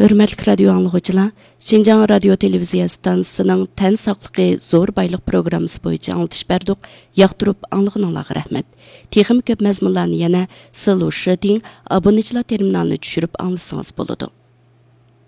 Hürmetlik radio anlıqçılar, Şinjan Radio Televiziya stansiyasının tən saqlıqı zor baylıq programması boyunca anlatış berdik. Yaqtırıb anlığınızға rəhmət. Texim köp məzmunlarını yana Silo Shading abunəçilər terminalını düşürüb anlasanız boludu.